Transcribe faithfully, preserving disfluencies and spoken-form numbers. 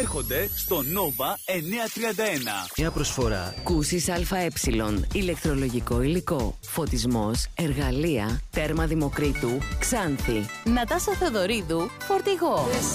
έρχονται στο Nova εννιακόσια τριάντα ένα. Μια προσφορά Κούσης ΑΕ, ηλεκτρολογικό υλικό, φωτισμός, εργαλεία, τέρμα Δημοκρίτου, Ξάνθη. Νατάσα Θεοδωρίδου, Φορτηγό.